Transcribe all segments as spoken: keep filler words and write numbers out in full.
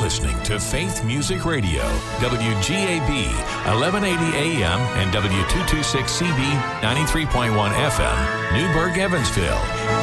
listening to Faith Music Radio, W G A B, eleven eighty A M and W two twenty-six C B, ninety-three point one F M, Newburgh, Evansville.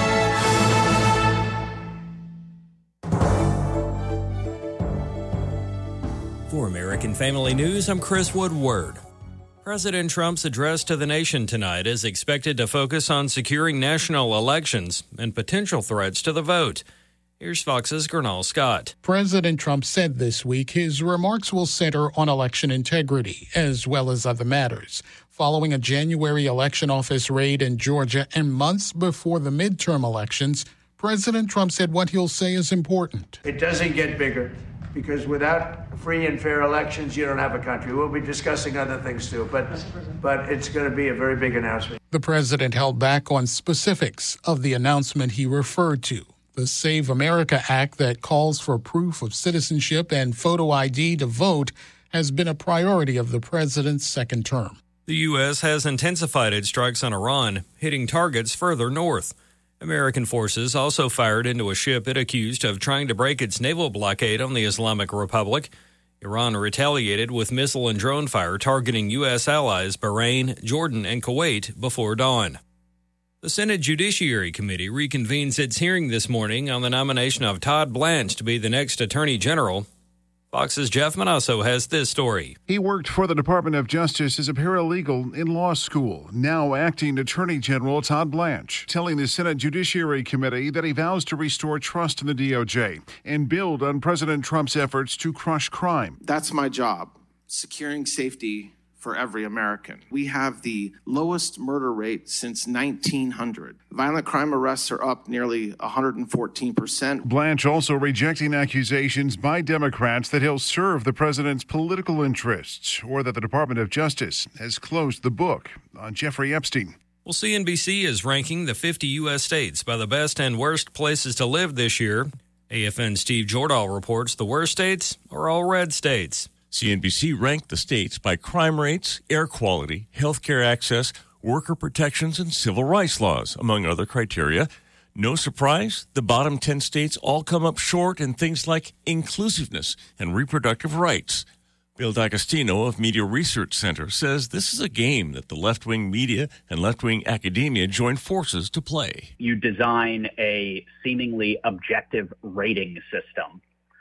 For American Family News, I'm Chris Woodward. President Trump's address to the nation tonight is expected to focus on securing national elections and potential threats to the vote. Here's Fox's Gernal Scott. President Trump said this week his remarks will center on election integrity as well as other matters. Following a January election office raid in Georgia and months before the midterm elections, President Trump said what he'll say is important. It doesn't get bigger, because without free and fair elections, you don't have a country. We'll be discussing other things too, but but it's going to be a very big announcement. The president held back on specifics of the announcement he referred to. The Save America Act that calls for proof of citizenship and photo I D to vote has been a priority of the president's second term. The U S has intensified its strikes on Iran, hitting targets further north. American forces also fired into a ship it accused of trying to break its naval blockade on the Islamic Republic. Iran retaliated with missile and drone fire targeting U S allies Bahrain, Jordan, and Kuwait before dawn. The Senate Judiciary Committee reconvenes its hearing this morning on the nomination of Todd Blanche to be the next Attorney General. Fox's Jeff Manasso has this story. He worked for the Department of Justice as a paralegal in law school. Now acting Attorney General Todd Blanche, telling the Senate Judiciary Committee that he vows to restore trust in the D O J and build on President Trump's efforts to crush crime. That's my job, securing safety for every American. We have the lowest murder rate since nineteen hundred. Violent crime arrests are up nearly one hundred fourteen percent. Blanche also rejecting accusations by Democrats that he'll serve the president's political interests or that the Department of Justice has closed the book on Jeffrey Epstein. Well, C N B C is ranking the fifty U S states by the best and worst places to live this year. A F N's Steve Jordahl reports the worst states are all red states. C N B C ranked the states by crime rates, air quality, health care access, worker protections, and civil rights laws, among other criteria. No surprise, the bottom ten states all come up short in things like inclusiveness and reproductive rights. Bill D'Agostino of Media Research Center says this is a game that the left-wing media and left-wing academia join forces to play. You design a seemingly objective rating system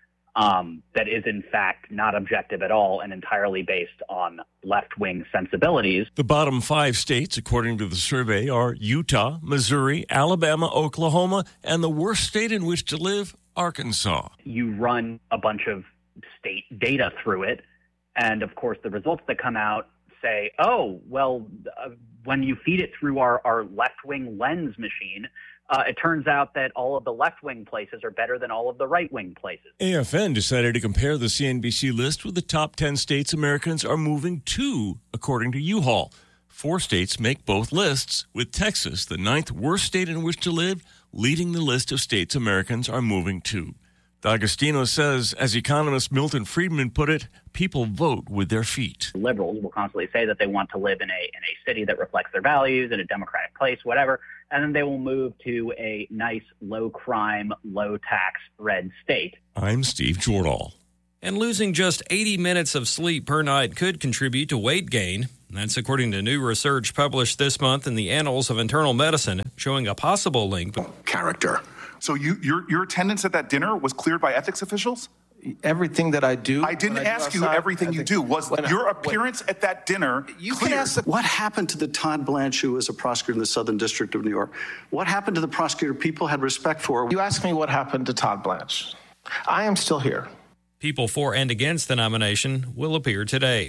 Um, that is, in fact, not objective at all and entirely based on left-wing sensibilities. The bottom five states, according to the survey, are Utah, Missouri, Alabama, Oklahoma, and the worst state in which to live, Arkansas. You run a bunch of state data through it, and, of course, the results that come out say, oh, well, uh, when you feed it through our, our left-wing lens machine, Uh, it turns out that all of the left-wing places are better than all of the right-wing places. A F N decided to compare the C N B C list with the top ten states Americans are moving to, according to U-Haul. Four states make both lists, with Texas, the ninth worst state in which to live, leading the list of states Americans are moving to. D'Agostino says, as economist Milton Friedman put it, people vote with their feet. Liberals will constantly say that they want to live in a in a city that reflects their values, in a democratic place, whatever, and then they will move to a nice, low-crime, low-tax red state. I'm Steve Jordahl. And losing just eighty minutes of sleep per night could contribute to weight gain. That's according to new research published this month in the Annals of Internal Medicine, showing a possible link. Character. So you, your your attendance at that dinner was cleared by ethics officials? Everything that I do. I didn't I ask do you outside, everything you do. Was when your I, appearance when, at that dinner you cleared? Can ask the, what happened to the Todd Blanche who was a prosecutor in the Southern District of New York? What happened to the prosecutor people had respect for? You asked me what happened to Todd Blanche. I am still here. People for and against the nomination will appear today.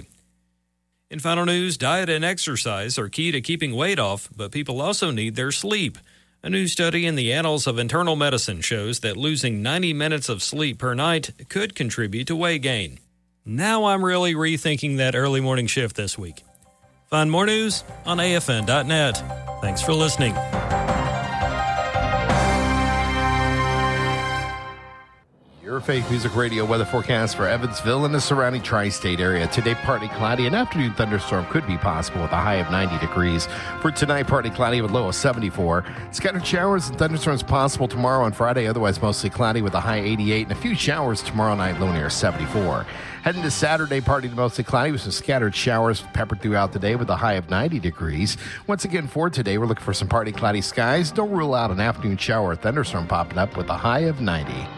In final news, diet and exercise are key to keeping weight off, but people also need their sleep. A new study in the Annals of Internal Medicine shows that losing ninety minutes of sleep per night could contribute to weight gain. Now I'm really rethinking that early morning shift this week. Find more news on A F N dot net. Thanks for listening. Your Fake Music Radio weather forecast for Evansville and the surrounding tri-state area. Today, partly cloudy. An afternoon thunderstorm could be possible with a high of ninety degrees. For tonight, partly cloudy with a low of seventy-four. Scattered showers and thunderstorms possible tomorrow and Friday. Otherwise, mostly cloudy with a high eighty-eight. And a few showers tomorrow night, low near seventy-four. Heading to Saturday, partly to mostly cloudy with some scattered showers peppered throughout the day with a high of ninety degrees. Once again, for today, we're looking for some partly cloudy skies. Don't rule out an afternoon shower or thunderstorm popping up with a high of ninety.